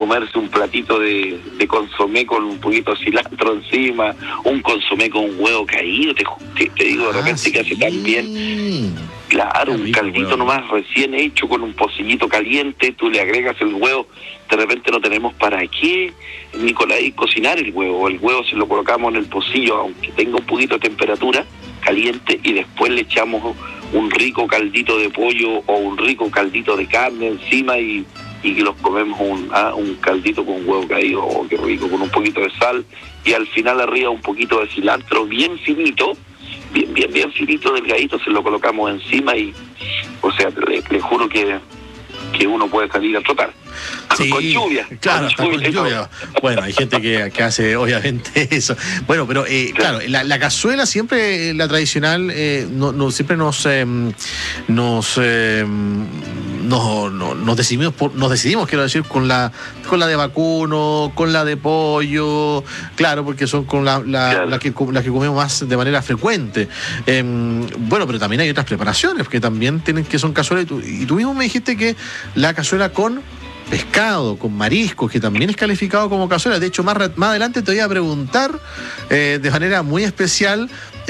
comerse un platito de consomé con un poquito de cilantro encima, un consomé con un huevo caído, te digo de repente sí. Que hace tan bien. Claro, un caldito nomás recién hecho con un pocillito caliente, tú le agregas el huevo, de repente no tenemos para qué, Nicolás, cocinar el huevo se lo colocamos en el pocillo, aunque tenga un poquito de temperatura caliente, y después le echamos un rico caldito de pollo o un rico caldito de carne encima y que los comemos un caldito con huevo caído, oh, qué rico, con un poquito de sal, y al final arriba un poquito de cilantro bien finito, bien finito, delgadito, se lo colocamos encima y, o sea, le juro que uno puede salir a trotar. Sí, con lluvia. Claro, con lluvia. Bueno, hay gente que hace obviamente eso. Bueno, pero claro, la cazuela siempre, la tradicional, siempre nos decidimos, quiero decir, con la de vacuno, con la de pollo, claro, porque son con las que comemos más de manera frecuente. Bueno, pero también hay otras preparaciones que también que son cazuelas, y tú mismo me dijiste que la cazuela con pescado, con mariscos, que también es calificado como cazuela. De hecho, más adelante te voy a preguntar de manera muy especial,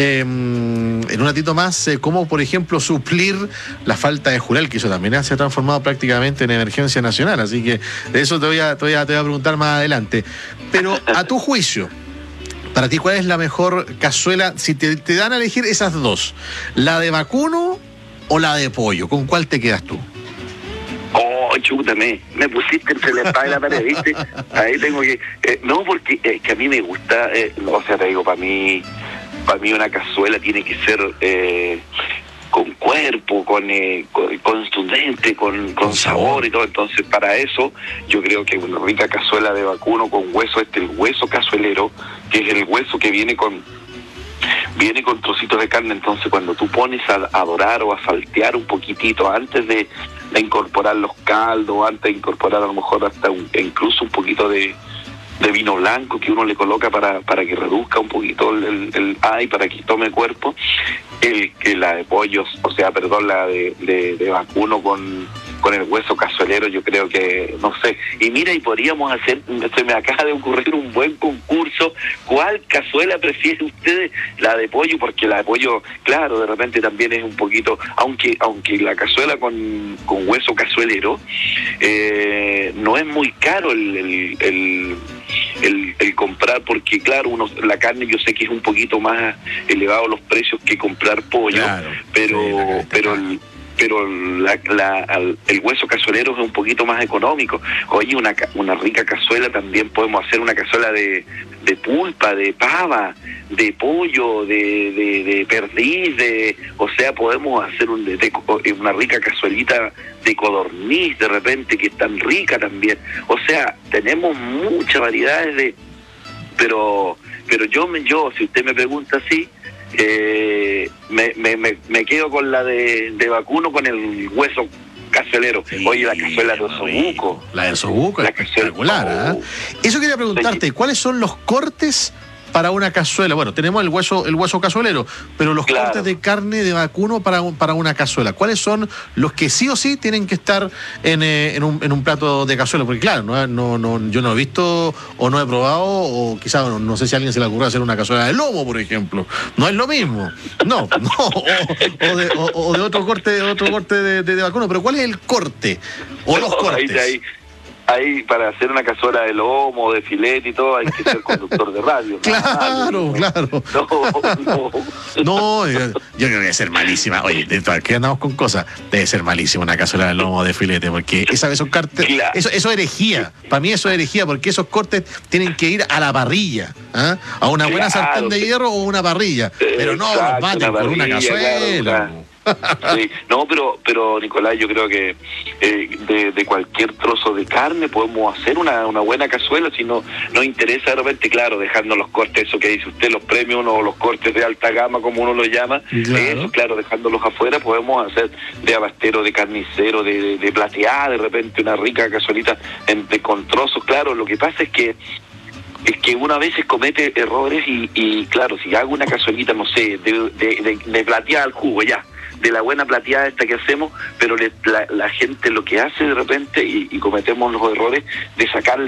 en un ratito más, cómo, por ejemplo, suplir la falta de jurel, que eso también se ha transformado prácticamente en emergencia nacional. Así que de eso te voy a preguntar más adelante. Pero a tu juicio, para ti, ¿cuál es la mejor cazuela? Si te dan a elegir esas dos, ¿la de vacuno o la de pollo? ¿Con cuál te quedas tú? Oh, chuta, me pusiste entre la espada y la pared, ¿viste? Ahí tengo que... no, porque que a mí me gusta, o sea, te digo, para mí una cazuela tiene que ser con cuerpo, con contundente, con sabor y todo. Entonces, para eso, yo creo que una rica cazuela de vacuno con hueso, el hueso cazuelero, que es el hueso que viene con trocitos de carne. Entonces, cuando tú pones a dorar o a saltear un poquitito antes de incorporar los caldos, antes de incorporar a lo mejor hasta incluso un poquito de vino blanco que uno le coloca para que reduzca un poquito para que tome cuerpo, que la de pollos, o sea, perdón, la de vacuno con el hueso cazuelero, yo creo que, no sé, y mira, y podríamos hacer, se me acaba de ocurrir un buen concurso. ¿Cuál cazuela prefieren ustedes? La de pollo, porque la de pollo, claro, de repente también es un poquito, aunque la cazuela con hueso cazuelero, no es muy caro el comprar, porque claro, la carne yo sé que es un poquito más elevado los precios que comprar pollo, claro, pero el hueso cazuelero es un poquito más económico. Oye, una rica cazuela, también podemos hacer una cazuela de pulpa, de pava, de pollo, de perdiz, o sea, podemos hacer una rica cazuelita de codorniz de repente, que es tan rica también. O sea, tenemos muchas variedades pero yo, si usted me pregunta así, me quedo con la de vacuno con el hueso cazuelero. Sí, oye, la cazuela de osobuco. La de osobuco es espectacular, ¿eh? Eso quería preguntarte, ¿cuáles son los cortes para una cazuela? Bueno, tenemos el hueso cazuelero, pero los cortes de carne de vacuno para una cazuela, ¿cuáles son los que sí o sí tienen que estar en un plato de cazuela? Porque claro, yo no he visto o no he probado, o quizás no sé si a alguien se le ocurre hacer una cazuela de lomo, por ejemplo. No es lo mismo. O de otro corte de vacuno, pero ¿cuál es el corte? O los cortes. Ahí para hacer una cazuela de lomo, de filete y todo, hay que ser conductor de radio. Claro. No, yo creo que debe ser malísima. Oye, ¿qué andamos con cosas? Debe ser malísima una cazuela de lomo, de filete, porque esos cortes, claro. Eso es herejía. Para mí eso es herejía, porque esos cortes tienen que ir a la parrilla, ¿eh? A una buena sartén de hierro o una parrilla. Pero no los baten por una cazuela. Claro. Sí. No, pero Nicolás, yo creo que de cualquier trozo de carne podemos hacer una buena cazuela. Si no nos interesa de repente, claro, dejando los cortes, eso que dice usted, los premium o los cortes de alta gama, como uno los llama, claro. Eso, claro, dejándolos afuera, podemos hacer de abastero, de carnicero, de plateada, de repente una rica cazuelita con trozos. Claro, lo que pasa es que uno a veces comete errores y claro, si hago una cazuelita, no sé, de plateada al jugo, ya, de la buena plateada esta que hacemos, pero la gente lo que hace de repente, y cometemos los errores de sacarle